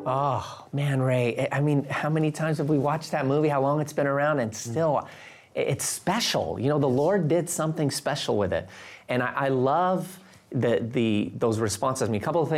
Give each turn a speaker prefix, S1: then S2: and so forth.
S1: Oh, man, Ray, I mean, how many times have we watched that movie, how long it's been around, and still, it's special. You know, the Lord did something special with it. And I love those responses. I mean, a couple of things.